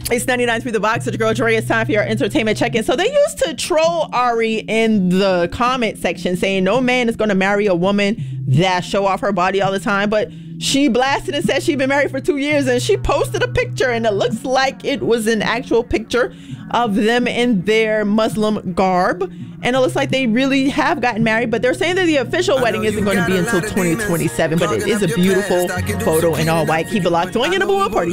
It's 99 through the box. It's your girl Dre. It's time for your entertainment check-in. So they used to troll Ari in the comment section saying no man is going to marry a woman that show off her body all the time. But she blasted and said she'd been married for 2 years, and she posted a picture, and it looks like it was an actual picture of them in their Muslim garb. And it looks like they really have gotten married, but they're saying that the official wedding isn't going to be until 2027. But it is a beautiful photo in all white. Keep it locked on your number one party.